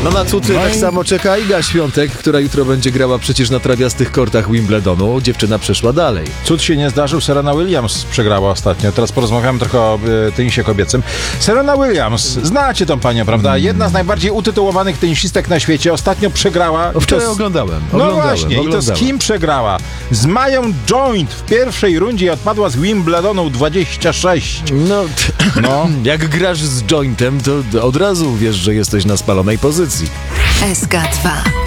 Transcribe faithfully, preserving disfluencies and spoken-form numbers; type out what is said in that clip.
No na cud No tak i- samo czeka Iga Świątek, która jutro będzie grała przecież na trawiastych kortach Wimbledonu. Dziewczyna przeszła dalej. Cud się nie zdarzył, Serena Williams przegrała ostatnio. Teraz porozmawiamy trochę o y, tenisie kobiecym. Serena Williams, znacie tą panią, prawda? Jedna z najbardziej utytułowanych tenisistek na świecie. Ostatnio przegrała. O, wczoraj I to z- oglądałem. No oglądałem, właśnie, i to z oglądałem. kim przegrała? Z Mają Joint w pierwszej rundzie i odpadła z Wimbledonu dwadzieścia sześć. No, No. jak grasz z jointem, to od razu wiesz, że jesteś na spalonej pozycji. S K dwa.